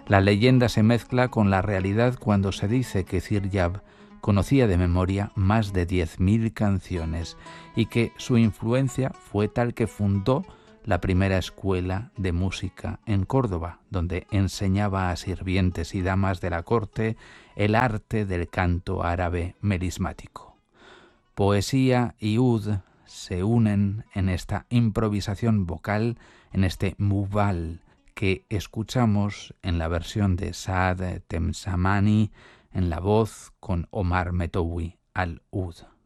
La leyenda se mezcla con la realidad cuando se dice que Ziryab conocía de memoria más de 10.000 canciones y que su influencia fue tal que fundó la primera escuela de música en Córdoba, donde enseñaba a sirvientes y damas de la corte el arte del canto árabe melismático. Poesía y ud se unen en esta improvisación vocal, en este mubal que escuchamos en la versión de Saad Temsamani, en la voz con Omar Metowi al ud.